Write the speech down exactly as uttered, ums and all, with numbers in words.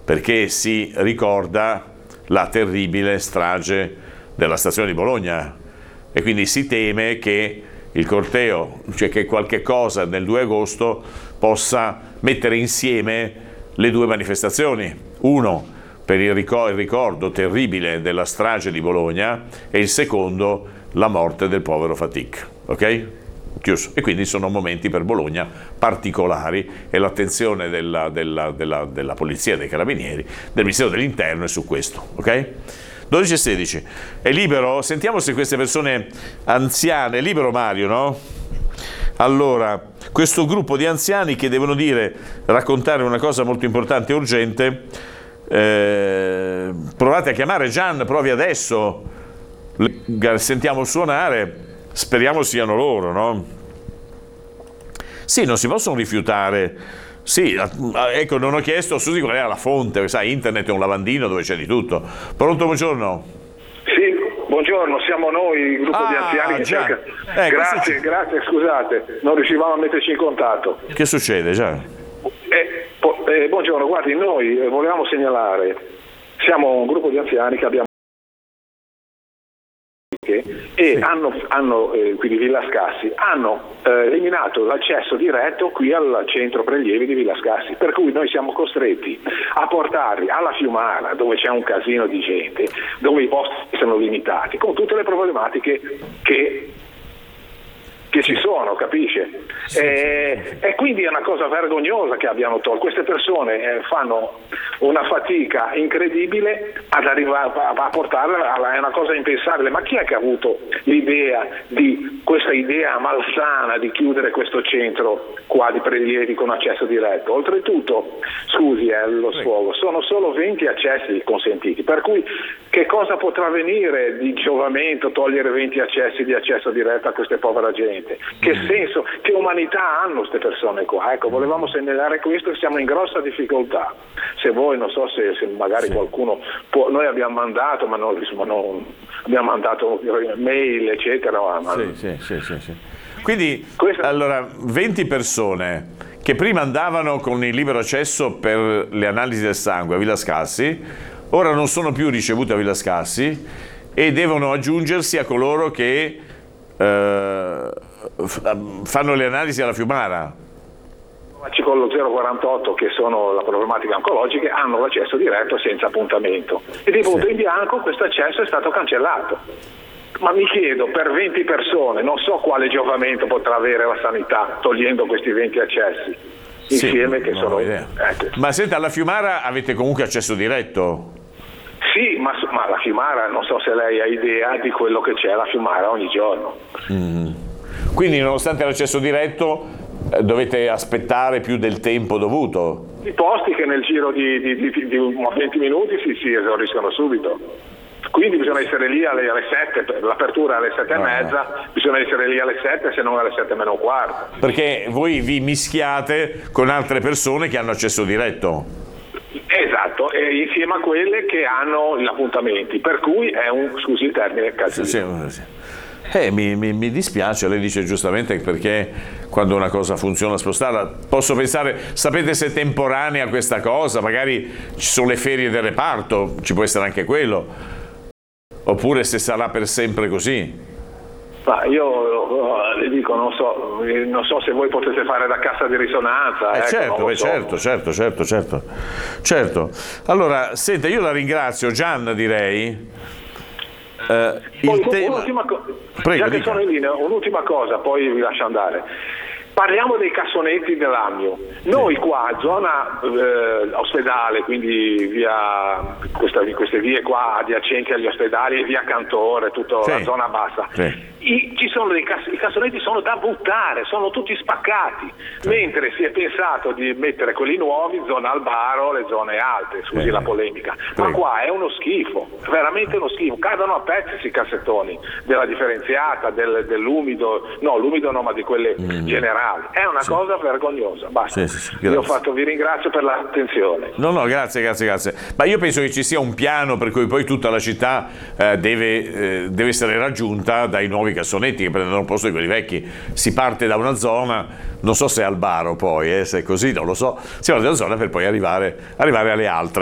perché si ricorda la terribile strage della stazione di Bologna e quindi si teme che il corteo, cioè che qualche cosa nel due agosto possa mettere insieme le due manifestazioni, uno per il ricordo terribile della strage di Bologna e il secondo la morte del povero Fatik, ok? Chiuso. E quindi sono momenti per Bologna particolari e l'attenzione della, della, della, della polizia, dei carabinieri, del Ministero dell'Interno è su questo, ok? dodici e sedici. È libero? Sentiamo se queste persone anziane, è libero Mario, no? Allora, questo gruppo di anziani che devono dire, raccontare una cosa molto importante e urgente, eh, provate a chiamare Gian, provi adesso, sentiamo suonare, speriamo siano loro, no? Sì, non si possono rifiutare. Sì, ecco, non ho chiesto, Susi, qual era la fonte, sai, internet è un lavandino dove c'è di tutto. Pronto, buongiorno? Sì, buongiorno, siamo noi, il gruppo ah, di anziani che già. cerca... Eh, grazie, grazie, scusate, non riuscivamo a metterci in contatto. Che succede, già? Eh, po- eh, buongiorno, guardi, noi eh, volevamo segnalare, siamo un gruppo di anziani che abbiamo e sì. hanno, hanno eh, quindi Villa Scassi hanno eh, eliminato l'accesso diretto qui al centro prelievi di Villa Scassi, per cui noi siamo costretti a portarli alla Fiumara, dove c'è un casino di gente, dove i posti sono limitati, con tutte le problematiche che che ci sono, capisce? Sì, e, sì, sì. e quindi è una cosa vergognosa che abbiano tolto. Queste persone eh, fanno una fatica incredibile ad arrivare a, a portarla alla, è una cosa impensabile. Ma chi è che ha avuto l'idea di questa idea malsana di chiudere questo centro qua di prelievi con accesso diretto? Oltretutto, scusi eh, lo sfogo, sono solo venti accessi consentiti, per cui che cosa potrà venire di giovamento togliere venti accessi di accesso diretto a queste povere gente? Che senso, che umanità hanno queste persone qua? Ecco, volevamo segnalare questo, siamo in grossa difficoltà. Se voi, non so se, se magari sì. qualcuno può, noi abbiamo mandato, ma non, insomma, non abbiamo mandato mail, eccetera. Ma, sì, sì, sì, sì, sì. Quindi, questa... allora, venti persone che prima andavano con il libero accesso per le analisi del sangue a Villa Scassi, ora non sono più ricevute a Villa Scassi e devono aggiungersi a coloro che eh, fanno le analisi alla Fiumara. Con lo zero quarantotto, che sono la problematica oncologica, hanno l'accesso diretto senza appuntamento e di punto sì. in bianco questo accesso è stato cancellato. Ma mi chiedo, per venti persone non so quale giovamento potrà avere la sanità togliendo questi venti accessi insieme, sì, che sono ecco. Ma senta, alla Fiumara avete comunque accesso diretto? Sì, ma, ma la Fiumara, non so se lei ha idea di quello che c'è alla Fiumara ogni giorno. Mm. Quindi nonostante l'accesso diretto eh, dovete aspettare più del tempo dovuto? I posti che nel giro di, di, di, di, di venti minuti si, si esauriscono subito. Quindi bisogna essere lì alle, alle sette, l'apertura è alle sette e mezza, no. bisogna essere lì alle sette, se non alle sette meno un quarto. Perché voi vi mischiate con altre persone che hanno accesso diretto? Esatto, e insieme a quelle che hanno gli appuntamenti, per cui è un, scusi il termine, casino. Sì, sì, sì. Eh, mi, mi, mi dispiace, lei dice giustamente perché quando una cosa funziona spostarla, posso pensare, sapete se è temporanea questa cosa, magari ci sono le ferie del reparto, ci può essere anche quello, oppure se sarà per sempre così. Ma io le dico, non so, non so se voi potete fare da cassa di risonanza. Eh ecco, certo, beh, so. certo, certo, certo, certo, certo. Allora, senta, io la ringrazio, Gian, direi. Uh, poi, il tema... un'ultima co- Prego, già che dica. sono in linea, un'ultima cosa, poi vi lascio andare. Parliamo dei cassonetti dell'Amio. Noi qua, zona eh, ospedale, quindi via questa, queste vie qua adiacenti agli ospedali, via Cantore, tutta sì. la zona bassa. Sì. I, ci sono dei cass- I cassonetti sono da buttare, sono tutti spaccati, sì. mentre si è pensato di mettere quelli nuovi, zona Albaro, le zone alte, scusi sì. la polemica. Ma sì. qua è uno schifo, veramente uno schifo. Cadono a pezzi questi cassettoni, della differenziata, del, dell'umido, no, l'umido no, ma di quelle mm. generali. È una sì. cosa vergognosa. Basta. Sì, sì, sì, io ho fatto, vi ringrazio per l'attenzione. No, no, grazie, grazie, grazie. Ma io penso che ci sia un piano per cui poi tutta la città eh, deve, eh, deve essere raggiunta dai nuovi cassonetti che prendono il posto di quelli vecchi. Si parte da una zona, non so se è Albaro poi, eh, se è così, non lo so, si parte da una zona per poi arrivare, arrivare alle altre.